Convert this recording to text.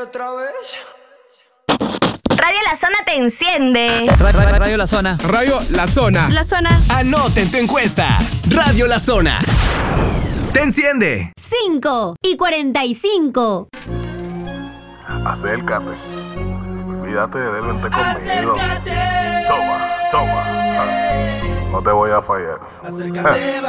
otra vez. Radio La Zona te enciende. Radio La Zona. Radio La Zona. La Zona. Anoten tu encuesta. Radio La Zona. Te enciende. 5:45. Acércate. Olvídate de él, vente conmigo. Toma. No te voy a fallar. Acércate,